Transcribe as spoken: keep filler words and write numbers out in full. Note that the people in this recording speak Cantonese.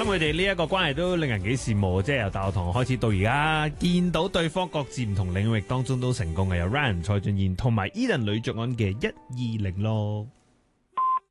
佢哋呢一個關係都令人幾羨慕，即係由大學同學開始到而家，見到對方各自唔同領域當中都成功嘅，有 Ryan 蔡俊彥同埋 Eden 呂卓安嘅一二零咯。